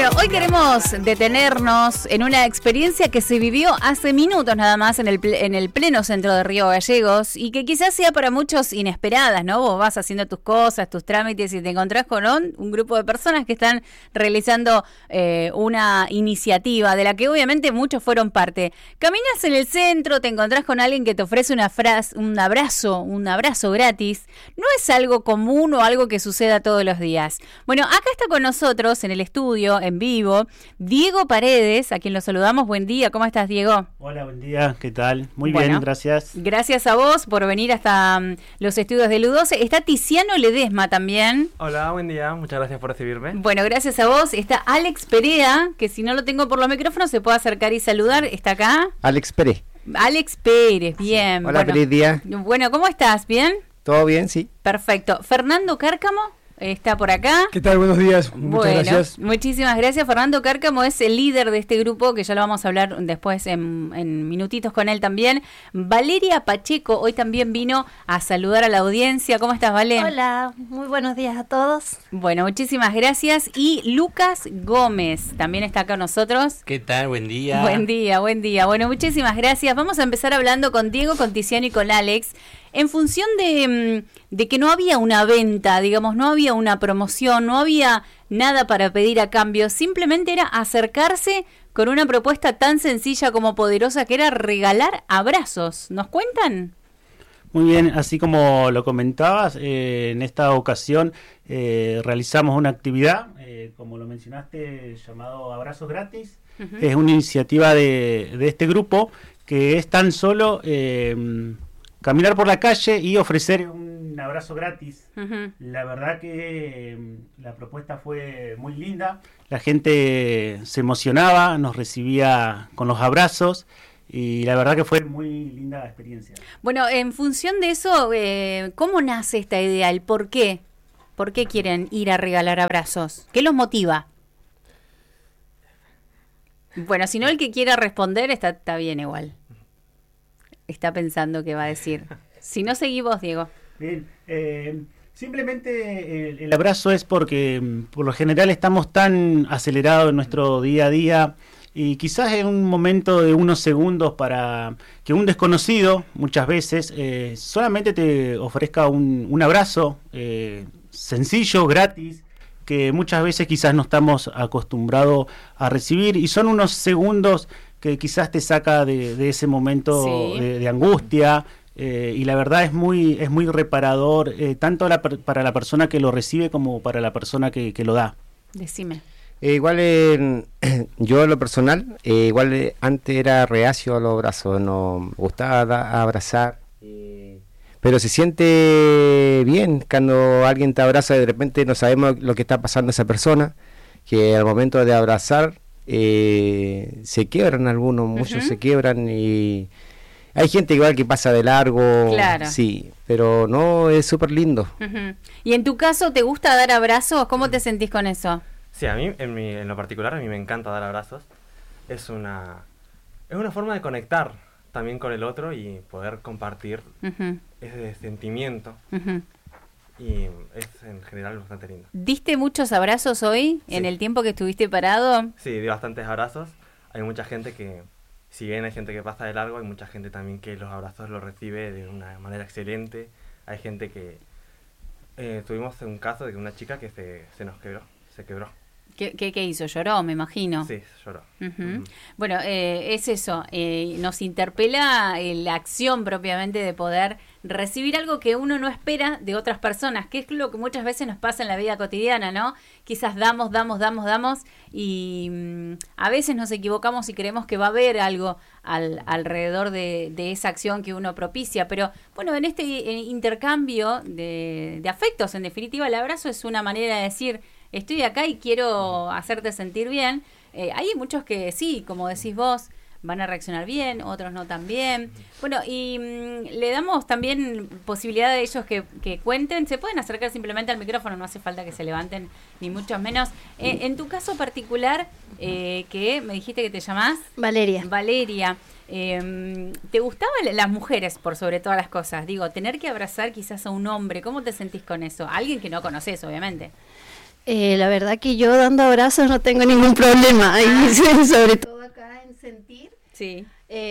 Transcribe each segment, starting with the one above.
Bueno, hoy queremos detenernos en una experiencia que se vivió hace minutos nada más en el pleno centro de Río Gallegos y que quizás sea para muchos inesperadas, ¿no? Vos vas haciendo tus cosas, tus trámites y te encontrás con un grupo de personas que están realizando una iniciativa de la que obviamente muchos fueron parte. Caminas en el centro, te encontrás con alguien que te ofrece un abrazo gratis. No es algo común o algo que suceda todos los días. Bueno, acá está con nosotros en el estudio, en vivo, Diego Paredes, a quien lo saludamos. Buen día, ¿cómo estás, Diego? Hola, buen día, ¿qué tal? Muy bien, gracias. Gracias a vos por venir hasta los estudios de LU12. Está Tiziano Ledesma también. Hola, buen día, muchas gracias por recibirme. Bueno, gracias a vos. Está Alex Perea, que si no lo tengo por los micrófonos se puede acercar y saludar. ¿Está acá? Alex Pérez. Alex Pérez, bien. Sí. Hola, feliz día. Bueno, ¿cómo estás? ¿Bien? ¿Todo bien? Sí. Perfecto. Fernando Cárcamo está por acá. ¿Qué tal? Buenos días. Muchas gracias. Muchísimas gracias. Fernando Cárcamo es el líder de este grupo, que ya lo vamos a hablar después en minutitos con él también. Valeria Pacheco hoy también vino a saludar a la audiencia. ¿Cómo estás, Vale? Hola, muy buenos días a todos. Bueno, muchísimas gracias. Y Lucas Gómez también está acá con nosotros. ¿Qué tal? Buen día. Buen día, buen día. Bueno, muchísimas gracias. Vamos a empezar hablando con Diego, con Tiziano y con Alex. En función de que no había una venta, digamos, no había una promoción, no había nada para pedir a cambio, simplemente era acercarse con una propuesta tan sencilla como poderosa que era regalar abrazos. ¿Nos cuentan? Muy bien, así como lo comentabas, en esta ocasión realizamos una actividad, como lo mencionaste, llamado Abrazos Gratis. Uh-huh. Es una iniciativa de este grupo que es tan solo caminar por la calle y ofrecer un abrazo gratis. Uh-huh. La verdad que la propuesta fue muy linda. La gente se emocionaba, nos recibía con los abrazos y la verdad que fue muy linda experiencia. Bueno, en función de eso, ¿cómo nace esta idea? ¿El por qué? ¿Por qué quieren ir a regalar abrazos? ¿Qué los motiva? Bueno, si no, el que quiera responder está bien igual. Está pensando qué va a decir. Si no, seguí vos, Diego. Bien, simplemente el abrazo es porque por lo general estamos tan acelerados en nuestro día a día y quizás en un momento de unos segundos para que un desconocido, muchas veces, solamente te ofrezca un abrazo sencillo, gratis, que muchas veces quizás no estamos acostumbrados a recibir y son unos segundos que quizás te saca de ese momento sí. de angustia y la verdad es muy reparador tanto para la persona que lo recibe como para la persona que lo da. Decime. Igual yo en lo personal, antes era reacio a los abrazos, no me gustaba abrazar, pero se siente bien cuando alguien te abraza y de repente no sabemos lo que está pasando esa persona, que al momento de abrazar se quiebran algunos, muchos uh-huh. se quiebran y hay gente igual que pasa de largo, claro. Sí, pero no, es súper lindo. Uh-huh. ¿Y en tu caso te gusta dar abrazos? ¿Cómo te sentís con eso? Sí, a mí en lo particular a mí me encanta dar abrazos. Es una forma de conectar también con el otro y poder compartir uh-huh. ese sentimiento. Uh-huh. Y es en general bastante lindo. ¿Diste muchos abrazos hoy en el tiempo que estuviste parado? Sí, di bastantes abrazos. Hay mucha gente que, si bien hay gente que pasa de largo, hay mucha gente también que los abrazos los recibe de una manera excelente. Hay gente que... tuvimos un caso de una chica que se quebró. ¿Qué hizo? ¿Lloró, me imagino? Sí, lloró. Uh-huh. Uh-huh. Bueno, es eso. Nos interpela la acción propiamente de poder recibir algo que uno no espera de otras personas, que es lo que muchas veces nos pasa en la vida cotidiana, ¿no? Quizás damos y a veces nos equivocamos y creemos que va a haber algo alrededor de esa acción que uno propicia. Pero bueno, en este intercambio de afectos, en definitiva, el abrazo es una manera de decir... Estoy acá y quiero hacerte sentir bien. Hay muchos que sí, como decís vos, van a reaccionar bien, otros no tan bien. Bueno, y le damos también posibilidad a ellos que cuenten. Se pueden acercar simplemente al micrófono, no hace falta que se levanten, ni mucho menos. En tu caso particular, que me dijiste que te llamás... Valeria. ¿Te gustaban las mujeres por sobre todas las cosas? Digo, tener que abrazar quizás a un hombre, ¿cómo te sentís con eso? Alguien que no conoces, obviamente. La verdad que yo dando abrazos no tengo ningún problema, y sobre todo acá en sentir. Sí.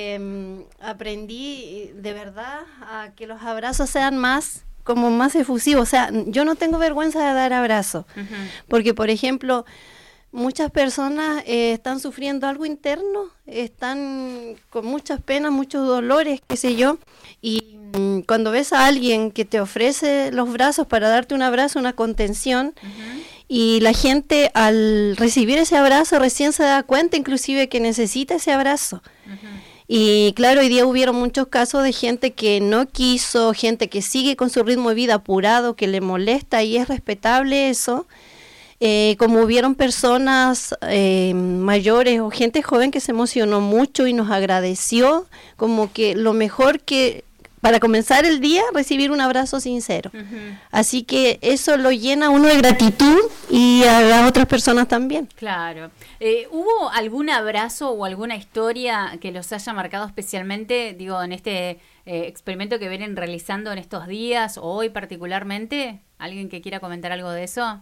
Aprendí de verdad a que los abrazos sean más efusivos. O sea, yo no tengo vergüenza de dar abrazos, porque por ejemplo, muchas personas están sufriendo algo interno, están con muchas penas, muchos dolores, qué sé yo, y cuando ves a alguien que te ofrece los brazos para darte un abrazo, una contención, y la gente al recibir ese abrazo recién se da cuenta inclusive que necesita ese abrazo. Y claro, hoy día hubieron muchos casos de gente que no quiso, gente que sigue con su ritmo de vida apurado, que le molesta, y es respetable eso. Como hubieron personas mayores o gente joven que se emocionó mucho y nos agradeció, como que lo mejor que para comenzar el día, recibir un abrazo sincero. Así que eso lo llena uno de gratitud y a las otras personas también. Claro. ¿Hubo algún abrazo o alguna historia que los haya marcado especialmente, digo, en este experimento que vienen realizando en estos días o hoy particularmente? ¿Alguien que quiera comentar algo de eso?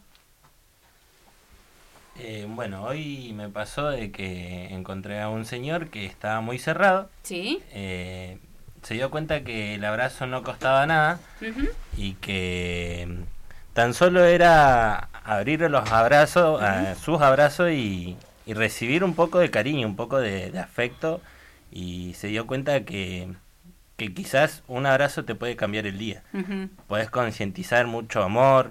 Bueno, hoy me pasó de que encontré a un señor que estaba muy cerrado. Sí. Se dio cuenta que el abrazo no costaba nada y que tan solo era abrir los abrazos, sus abrazos y recibir un poco de cariño, un poco de afecto, y se dio cuenta que quizás un abrazo te puede cambiar el día. Podés concientizar mucho amor,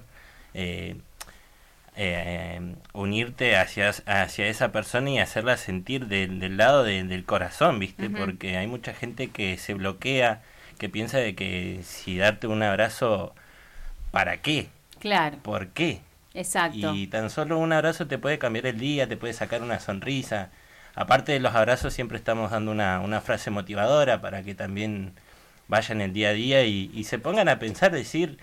unirte hacia esa persona y hacerla sentir del lado del corazón, ¿viste? Porque hay mucha gente que se bloquea, que piensa de que si darte un abrazo, ¿para qué? Claro. ¿Por qué? Exacto. Y tan solo un abrazo te puede cambiar el día, te puede sacar una sonrisa. Aparte de los abrazos, siempre estamos dando una frase motivadora para que también vayan el día a día y se pongan a pensar, decir...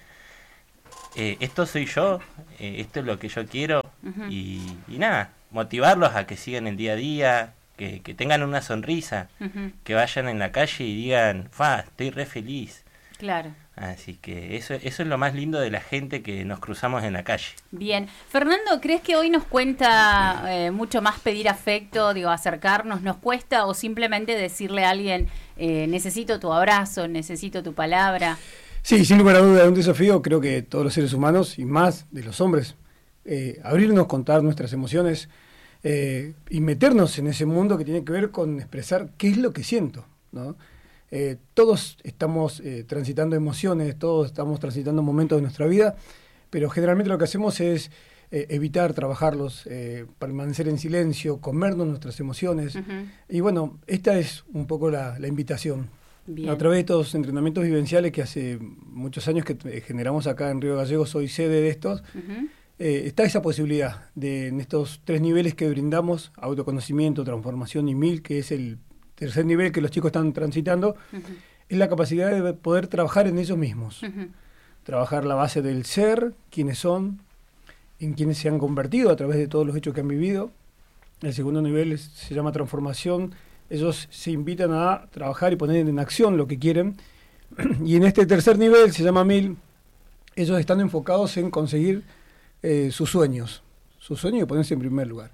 esto soy yo, esto es lo que yo quiero, y nada, motivarlos a que sigan el día a día, que tengan una sonrisa, que vayan en la calle y digan, estoy re feliz. Claro. Así que eso es lo más lindo de la gente que nos cruzamos en la calle. Bien. Fernando, ¿crees que hoy nos cuenta mucho más pedir afecto, digo, acercarnos, nos cuesta, o simplemente decirle a alguien, necesito tu abrazo, necesito tu palabra? Sí, sin lugar a duda es un desafío, creo que todos los seres humanos, y más de los hombres, abrirnos, contar nuestras emociones y meternos en ese mundo que tiene que ver con expresar qué es lo que siento, ¿no? Todos estamos transitando emociones, todos estamos transitando momentos de nuestra vida, pero generalmente lo que hacemos es evitar trabajarlos, permanecer en silencio, comernos nuestras emociones. Y bueno, esta es un poco la invitación. Bien. A través de estos entrenamientos vivenciales que hace muchos años que generamos acá en Río Gallegos, soy sede de estos, está esa posibilidad de, en estos 3 niveles que brindamos, autoconocimiento, transformación y 1000, que es el tercer nivel que los chicos están transitando, es la capacidad de poder trabajar en ellos mismos. Trabajar la base del ser, quiénes son, en quiénes se han convertido a través de todos los hechos que han vivido. El segundo nivel se llama transformación. Ellos se invitan a trabajar y poner en acción lo que quieren. Y en este tercer nivel, se llama 1000, ellos están enfocados en conseguir sus sueños y ponerse en primer lugar.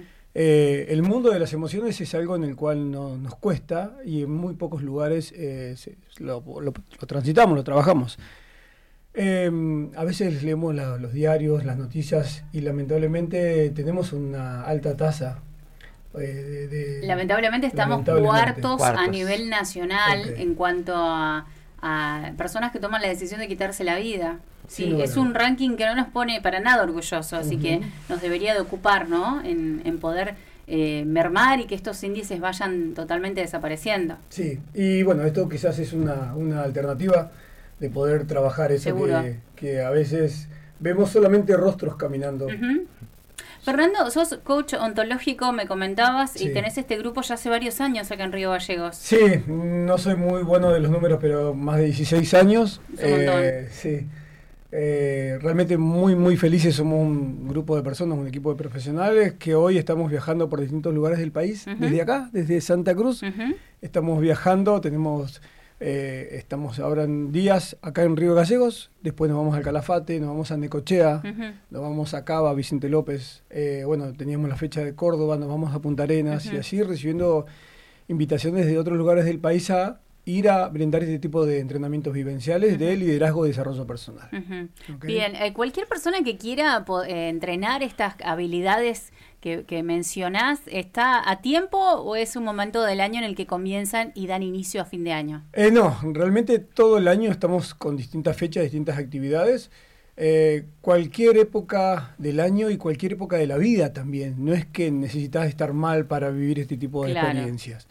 El mundo de las emociones es algo en el cual nos cuesta, y en muy pocos lugares lo transitamos, lo trabajamos. A veces leemos los diarios, las noticias, y lamentablemente tenemos una alta tasa. Lamentablemente estamos cuartos a nivel nacional en cuanto a personas que toman la decisión de quitarse la vida. Sí, es un ranking que no nos pone para nada orgulloso, así que nos debería de ocupar, ¿no? En poder mermar y que estos índices vayan totalmente desapareciendo. Sí, y bueno, esto quizás es una alternativa de poder trabajar eso que a veces vemos solamente rostros caminando. Fernando, sos coach ontológico, me comentabas, y tenés este grupo ya hace varios años acá en Río Gallegos. Sí, no soy muy bueno de los números, pero más de 16 años. Un montón. Sí, realmente muy felices, somos un grupo de personas, un equipo de profesionales que hoy estamos viajando por distintos lugares del país, desde acá, desde Santa Cruz. Estamos viajando, tenemos Estamos ahora en días acá en Río Gallegos, después nos vamos al Calafate, nos vamos a Necochea, nos vamos a Cava, Vicente López, bueno, teníamos la fecha de Córdoba, nos vamos a Punta Arenas y así recibiendo invitaciones de otros lugares del país a ir a brindar este tipo de entrenamientos vivenciales de liderazgo y desarrollo personal. ¿Okay? Bien, cualquier persona que quiera entrenar estas habilidades que mencionás, ¿está a tiempo o es un momento del año en el que comienzan y dan inicio a fin de año? No, realmente todo el año estamos con distintas fechas, distintas actividades. Cualquier época del año y cualquier época de la vida también. No es que necesitas estar mal para vivir este tipo de experiencias.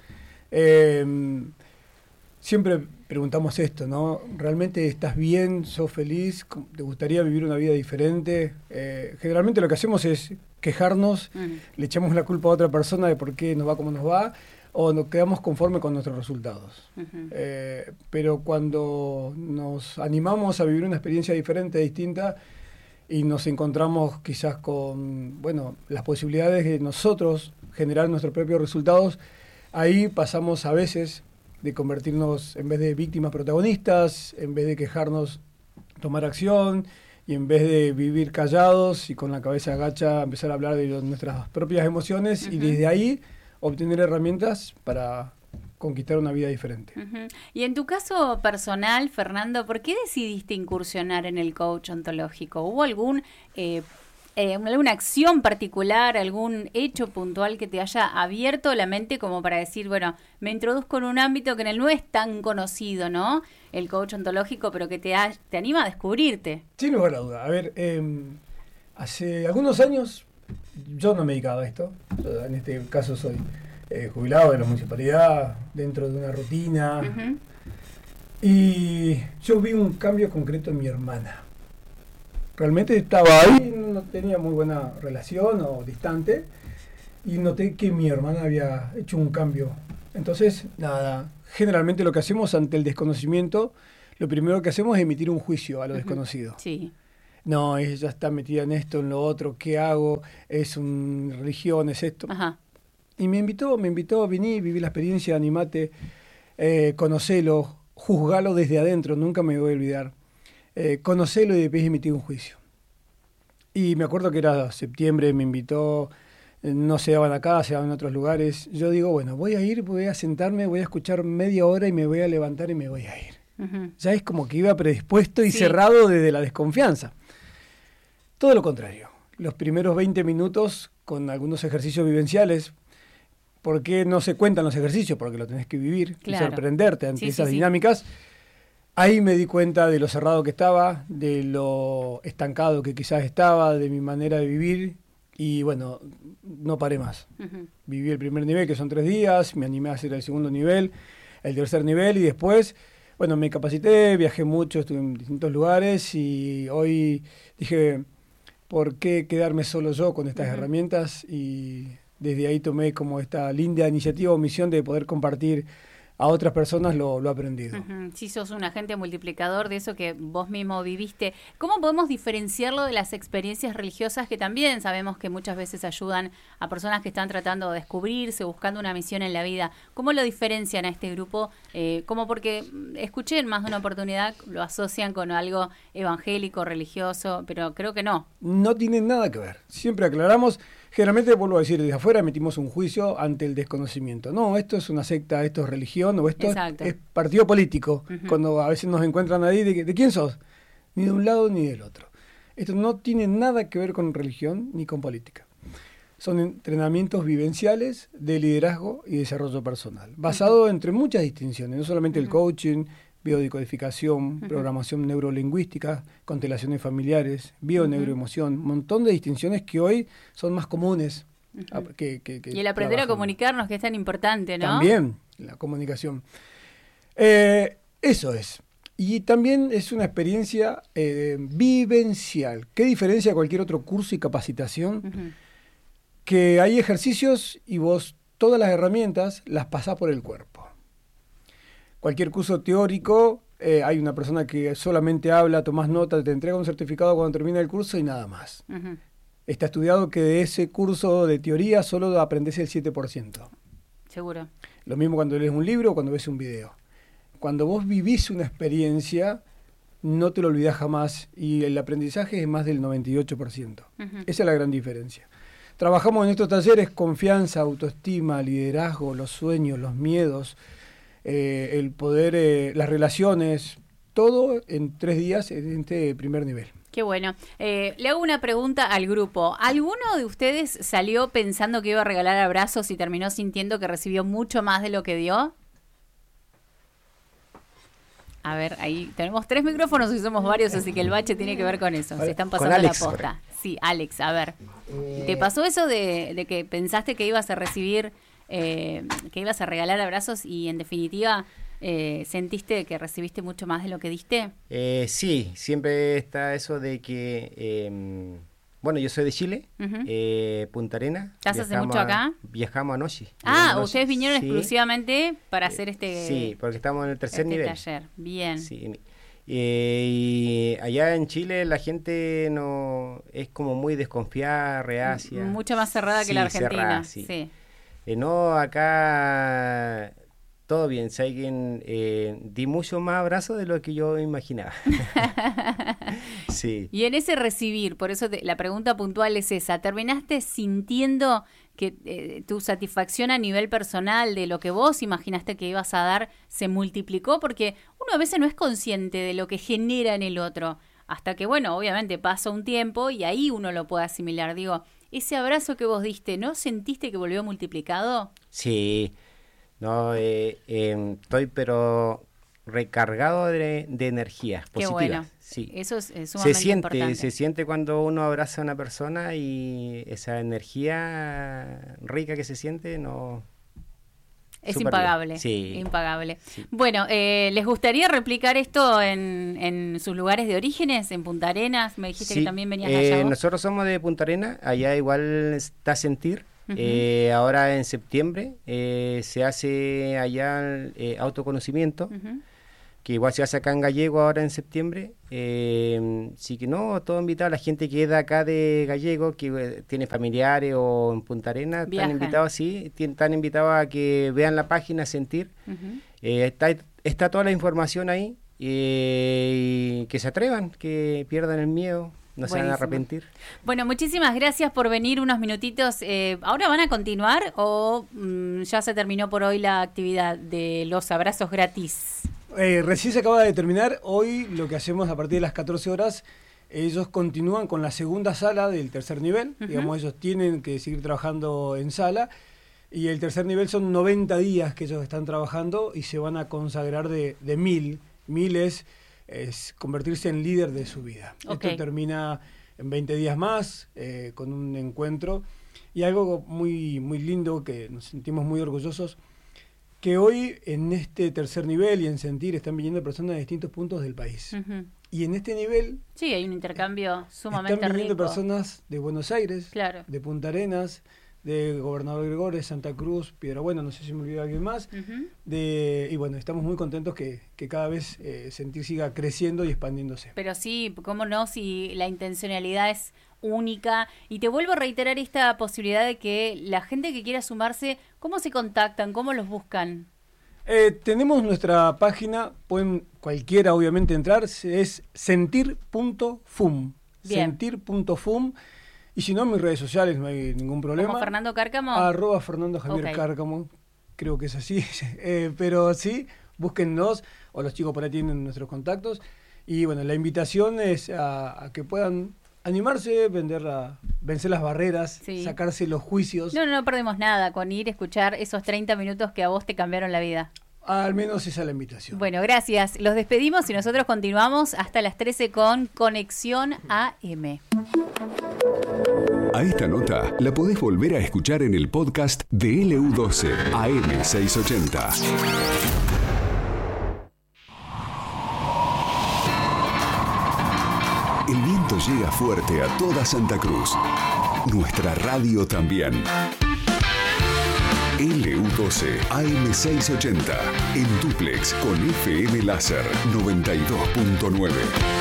Siempre preguntamos esto, ¿no? ¿Realmente estás bien? ¿Sos feliz? ¿Te gustaría vivir una vida diferente? Generalmente lo que hacemos es quejarnos, le echamos la culpa a otra persona de por qué nos va como nos va, o nos quedamos conformes con nuestros resultados. Pero cuando nos animamos a vivir una experiencia diferente, distinta, y nos encontramos quizás con, bueno, las posibilidades de nosotros generar nuestros propios resultados, ahí pasamos a veces de convertirnos, en vez de víctimas, protagonistas, en vez de quejarnos, tomar acción, y en vez de vivir callados y con la cabeza agacha, empezar a hablar de nuestras propias emociones y desde ahí obtener herramientas para conquistar una vida diferente. Y en tu caso personal, Fernando, ¿por qué decidiste incursionar en el coach ontológico? ¿Hubo alguna acción particular, algún hecho puntual que te haya abierto la mente como para decir, bueno, me introduzco en un ámbito que en él no es tan conocido, ¿no? El coach ontológico, pero que te anima a descubrirte? Sin lugar a duda. A ver, hace algunos años yo no me dedicaba a esto. Yo, en este caso soy jubilado de la municipalidad, dentro de una rutina. Y yo vi un cambio concreto en mi hermana. Realmente estaba ahí, no tenía muy buena relación o distante, y noté que mi hermana había hecho un cambio. Entonces, nada, generalmente lo que hacemos ante el desconocimiento, lo primero que hacemos es emitir un juicio a lo desconocido. Sí. No, ella está metida en esto, en lo otro, ¿qué hago? Es una religión, es esto. Y me invitó, viví la experiencia, animate, conocelo, juzgalo desde adentro, nunca me voy a olvidar. Conocelo y después emitir un juicio. Y me acuerdo que era septiembre, me invitó, no se daban acá, se daban en otros lugares. Yo digo, bueno, voy a ir, voy a sentarme, voy a escuchar media hora y me voy a levantar y me voy a ir. Ya es como que iba predispuesto y cerrado desde la desconfianza. Todo lo contrario. Los primeros 20 minutos con algunos ejercicios vivenciales. ¿Por qué no se cuentan los ejercicios? Porque lo tenés que vivir y sorprenderte ante esas dinámicas. Ahí me di cuenta de lo cerrado que estaba, de lo estancado que quizás estaba, de mi manera de vivir, y bueno, no paré más. Viví el primer nivel, que son 3 días, me animé a hacer el segundo nivel, el tercer nivel, y después, bueno, me capacité, viajé mucho, estuve en distintos lugares, y hoy dije, ¿por qué quedarme solo yo con estas herramientas? Y desde ahí tomé como esta linda iniciativa o misión de poder compartir a otras personas lo aprendido. Sí, sos un agente multiplicador de eso que vos mismo viviste. ¿Cómo podemos diferenciarlo de las experiencias religiosas que también sabemos que muchas veces ayudan a personas que están tratando de descubrirse, buscando una misión en la vida? ¿Cómo lo diferencian a este grupo? Como porque escuché en más de una oportunidad, lo asocian con algo evangélico, religioso, pero creo que no. No tiene nada que ver. Siempre aclaramos. Generalmente, vuelvo a decir, desde afuera emitimos un juicio ante el desconocimiento. No, esto es una secta, esto es religión, o esto es partido político. Cuando a veces nos encuentran ahí, ¿de quién sos? Ni de un lado ni del otro. Esto no tiene nada que ver con religión ni con política. Son entrenamientos vivenciales de liderazgo y desarrollo personal, basado entre muchas distinciones, no solamente el coaching, biodecodificación, programación neurolingüística, constelaciones familiares, bioneuroemoción, un montón de distinciones que hoy son más comunes. Y el aprender a comunicarnos, que es tan importante, ¿no? También, la comunicación. Eso es. Y también es una experiencia vivencial. ¿Qué diferencia a cualquier otro curso y capacitación? Que hay ejercicios y vos todas las herramientas las pasás por el cuerpo. Cualquier curso teórico, hay una persona que solamente habla, tomás nota, te entrega un certificado cuando termina el curso y nada más. Está estudiado que de ese curso de teoría solo aprendés el 7%. Seguro. Lo mismo cuando lees un libro o cuando ves un video. cuando vos vivís una experiencia, no te lo olvidás jamás, y el aprendizaje es más del 98%. Esa es la gran diferencia. Trabajamos en estos talleres confianza, autoestima, liderazgo, los sueños, los miedos, el poder, las relaciones, todo en 3 días en este primer nivel. Qué bueno. Le hago una pregunta al grupo. ¿Alguno de ustedes salió pensando que iba a regalar abrazos y terminó sintiendo que recibió mucho más de lo que dio? A ver, ahí tenemos 3 micrófonos y somos varios, así que el bache tiene que ver con eso. Se están pasando la posta. Sí, Alex, a ver. ¿Te pasó eso de que pensaste que ibas a recibir, que ibas a regalar abrazos y en definitiva sentiste que recibiste mucho más de lo que diste? Sí, siempre está eso de que... bueno, yo soy de Chile, Punta Arenas. ¿Estás hace mucho acá? Viajamos anoche. Ustedes vinieron exclusivamente para hacer este... Sí, porque estamos en el tercer nivel. Taller, bien. Sí, y allá en Chile la gente no es como muy desconfiada, reacia. Mucho más cerrada que la Argentina. Cerrada, sí. No, acá... Todo bien, sé que di mucho más abrazos de lo que yo imaginaba. Sí. Y en ese recibir, por eso la pregunta puntual es esa, ¿terminaste sintiendo que tu satisfacción a nivel personal de lo que vos imaginaste que ibas a dar se multiplicó? Porque uno a veces no es consciente de lo que genera en el otro, hasta que, bueno, obviamente pasa un tiempo y ahí uno lo puede asimilar. Digo, ese abrazo que vos diste, ¿no sentiste que volvió multiplicado? Sí. No, estoy pero recargado de energías positivas. Qué bueno. Sí. Eso es sumamente importante. Se siente cuando uno abraza a una persona y esa energía rica que se siente no... Es impagable. Sí. Impagable. Sí. Bueno, ¿les gustaría replicar esto en sus lugares de orígenes, en Punta Arenas? Me dijiste que también venías allá vos. Nosotros somos de Punta Arenas, allá igual está Sentir. Ahora en septiembre se hace allá autoconocimiento, que igual se hace acá en Gallego ahora en septiembre. Sí que no, todo invitado, la gente que es de acá de Gallego, que tiene familiares o en Punta Arenas, están invitados, sí, están invitados a que vean la página Sentir. Está toda la información ahí, y que se atrevan, que pierdan el miedo. No se van a arrepentir. Bueno, muchísimas gracias por venir unos minutitos. ¿Ahora van a continuar o ya se terminó por hoy la actividad de los abrazos gratis? Recién se acaba de terminar. Hoy lo que hacemos a partir de las 14 horas, ellos continúan con la segunda sala del tercer nivel. Digamos, ellos tienen que seguir trabajando en sala. Y el tercer nivel son 90 días que ellos están trabajando y se van a consagrar de 1000. 1000 es convertirse en líder de su vida. Esto termina en 20 días más, con un encuentro. Y algo muy, muy lindo, que nos sentimos muy orgullosos, que hoy en este tercer nivel y en Sentir están viniendo personas de distintos puntos del país. Y en este nivel... Sí, hay un intercambio sumamente rico. Están viniendo personas de Buenos Aires, claro, de Punta Arenas, de Gobernador Gregores, Santa Cruz, Piedrabuena, no sé si me olvidó alguien más. Y bueno, estamos muy contentos que cada vez Sentir siga creciendo y expandiéndose. Pero sí, cómo no, si la intencionalidad es única. Y te vuelvo a reiterar esta posibilidad de que la gente que quiera sumarse, ¿cómo se contactan? ¿Cómo los buscan? Tenemos nuestra página, pueden cualquiera obviamente entrar, es sentir.fum. Sentir.fum. Y si no, en mis redes sociales no hay ningún problema. ¿Como Fernando Cárcamo? @Fernando Javier Cárcamo, creo que es así. Pero sí, búsquennos, o los chicos por ahí tienen nuestros contactos. Y bueno, la invitación es a que puedan animarse, vencer las barreras, sacarse los juicios. No perdemos nada con ir a escuchar esos 30 minutos que a vos te cambiaron la vida. Al menos esa es la invitación. Bueno, gracias. Los despedimos y nosotros continuamos hasta las 13 con Conexión AM. A esta nota la podés volver a escuchar en el podcast de LU12 AM680. El viento llega fuerte a toda Santa Cruz. Nuestra radio también. LU12 AM680 en dúplex con FM Láser 92.9.